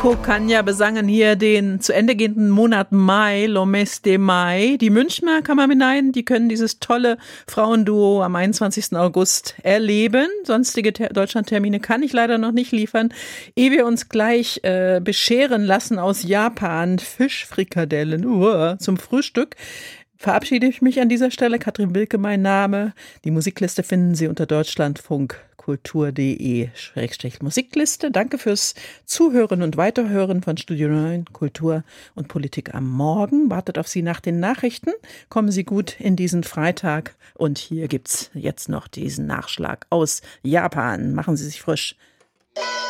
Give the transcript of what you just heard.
Kanya besangen hier den zu Ende gehenden Monat Mai, Le Mes de Mai. Die Münchner Kammermeneien, die können dieses tolle Frauenduo am 21. August erleben. Sonstige Deutschlandtermine kann ich leider noch nicht liefern. Ehe wir uns gleich bescheren lassen aus Japan, Fischfrikadellen zum Frühstück, verabschiede ich mich an dieser Stelle. Katrin Wilke mein Name. Die Musikliste finden Sie unter deutschlandfunkkultur.de/Musikliste. Danke fürs Zuhören und Weiterhören von Studio 9 Kultur und Politik am Morgen. Wartet auf Sie nach den Nachrichten. Kommen Sie gut in diesen Freitag. Und hier gibt's jetzt noch diesen Nachschlag aus Japan. Machen Sie sich frisch.